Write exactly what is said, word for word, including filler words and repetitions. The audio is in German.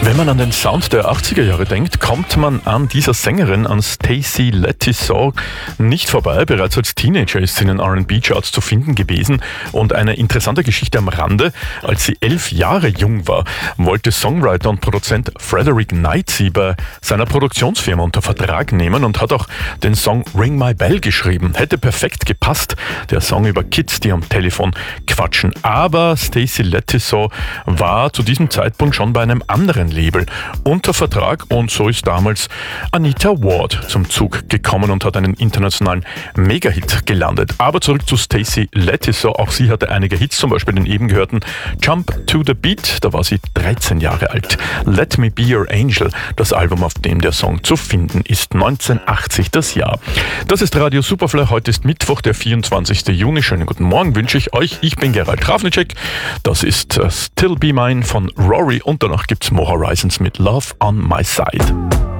Wenn man an den Sound der achtziger Jahre denkt, kommt man an dieser Sängerin, an Stacey Lettisaw, nicht vorbei. Bereits als Teenager ist sie in den R and B-Charts zu finden gewesen. Und eine interessante Geschichte am Rande: Als sie elf Jahre jung war, wollte Songwriter und Produzent Frederick Knight sie bei seiner Produktionsfirma unter Vertrag nehmen und hat auch den Song Ring My Bell geschrieben. Hätte perfekt gepasst, der Song über Kids, die am Telefon quatschen. Aber Stacey Lettisaw war zu diesem Zeitpunkt schon bei einem anderen Label unter Vertrag, und so ist damals Anita Ward zum Zug gekommen und hat einen internationalen Mega-Hit gelandet. Aber zurück zu Stacey Lettisaw. Auch sie hatte einige Hits, zum Beispiel den eben gehörten Jump to the Beat, da war sie dreizehn Jahre alt. Let Me Be Your Angel, das Album, auf dem der Song zu finden ist, neunzehnhundertachtzig das Jahr. Das ist Radio Superfly, heute ist Mittwoch, der vierundzwanzigster Juni. Schönen guten Morgen wünsche ich euch. Ich bin Gerald Trafnicek. Das ist uh, Still Be Mine von Rory, und danach gibt's More Horizons mit Love on My Side.